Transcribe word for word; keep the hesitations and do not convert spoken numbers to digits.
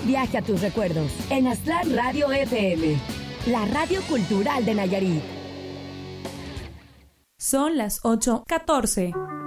Viaje a tus recuerdos en Aztlán Radio F M, la radio cultural de Nayarit. Son las ocho catorce.